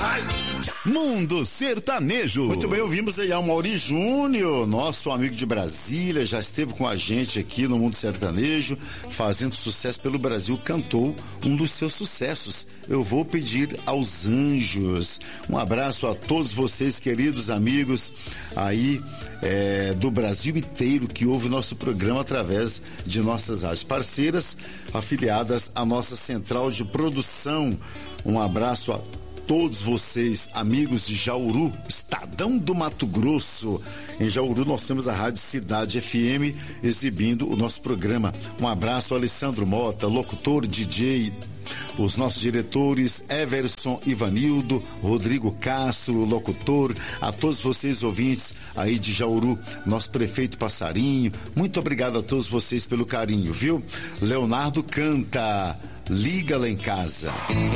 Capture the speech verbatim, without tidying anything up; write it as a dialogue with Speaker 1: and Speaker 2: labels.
Speaker 1: Mundo Sertanejo.
Speaker 2: Muito bem, ouvimos aí o Mauri Júnior, nosso amigo de Brasília, já esteve com a gente aqui no Mundo Sertanejo, fazendo sucesso pelo Brasil, cantou um dos seus sucessos, Eu Vou Pedir aos Anjos. Um abraço a todos vocês, queridos amigos aí é, do Brasil inteiro que ouve o nosso programa através de nossas rádios parceiras, afiliadas à nossa central de produção. Um abraço a todos vocês, amigos de Jauru, Estadão do Mato Grosso. Em Jauru nós temos a Rádio Cidade F M exibindo o nosso programa. Um abraço ao Alessandro Mota, locutor, D J, os nossos diretores Everson Ivanildo, Rodrigo Castro, locutor, a todos vocês ouvintes aí de Jauru, nosso prefeito Passarinho, muito obrigado a todos vocês pelo carinho, viu? Leonardo canta Liga Lá em Casa.